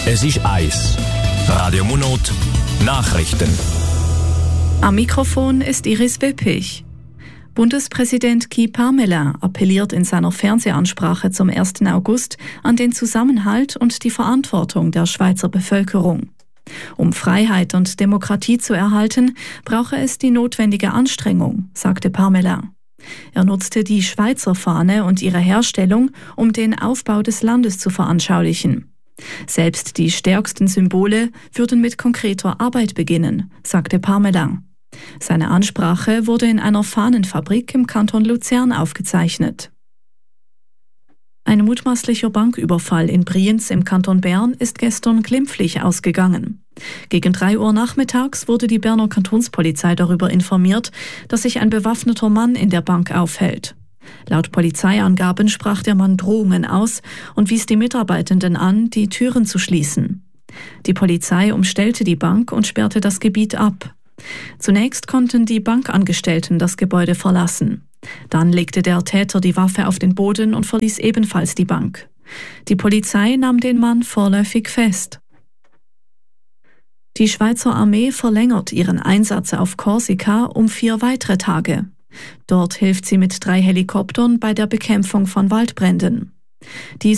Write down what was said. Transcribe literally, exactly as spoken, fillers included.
Es ist eins. Radio Monot Nachrichten. Am Mikrofon ist Iris Wippich. Bundespräsident Guy Parmelin appelliert in seiner Fernsehansprache zum ersten August an den Zusammenhalt und die Verantwortung der Schweizer Bevölkerung. Um Freiheit und Demokratie zu erhalten, brauche es die notwendige Anstrengung, sagte Parmelin. Er nutzte die Schweizer Fahne und ihre Herstellung, um den Aufbau des Landes zu veranschaulichen. Selbst die stärksten Symbole würden mit konkreter Arbeit beginnen, sagte Parmelin. Seine Ansprache wurde in einer Fahnenfabrik im Kanton Luzern aufgezeichnet. Ein mutmaßlicher Banküberfall in Brienz im Kanton Bern ist gestern glimpflich ausgegangen. Gegen drei Uhr nachmittags wurde die Berner Kantonspolizei darüber informiert, dass sich ein bewaffneter Mann in der Bank aufhält. Laut Polizeiangaben sprach der Mann Drohungen aus und wies die Mitarbeitenden an, die Türen zu schließen. Die Polizei umstellte die Bank und sperrte das Gebiet ab. Zunächst konnten die Bankangestellten das Gebäude verlassen. Dann legte der Täter die Waffe auf den Boden und verließ ebenfalls die Bank. Die Polizei nahm den Mann vorläufig fest. Die Schweizer Armee verlängert ihren Einsatz auf Korsika um vier weitere Tage. Dort hilft sie mit drei Helikoptern bei der Bekämpfung von Waldbränden. Die